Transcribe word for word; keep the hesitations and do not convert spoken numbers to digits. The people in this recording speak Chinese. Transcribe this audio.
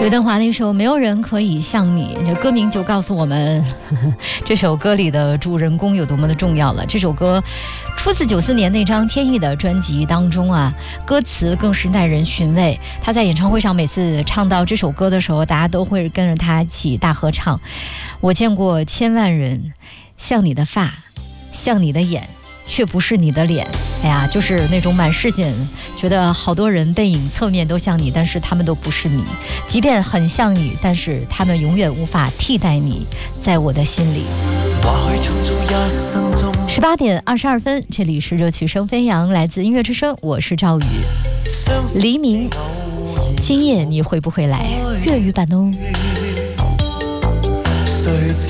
刘德华的一首《没有人可以像你》，这歌名就告诉我们呵呵这首歌里的主人公有多么的重要了。这首歌出自九四年那张天意的专辑当中啊，歌词更是耐人寻味。他在演唱会上每次唱到这首歌的时候，大家都会跟着他一起大合唱。我见过千万人，像你的发，像你的眼，却不是你的脸。哎呀，就是那种满世界觉得好多人背影侧面都像你，但是他们都不是你。即便很像你，但是他们永远无法替代你，在我的心里。十八点二十二分，这里是热曲声飞扬，来自音乐之声，我是赵宇。黎明，今夜你会不会来？粤语版哦。谁知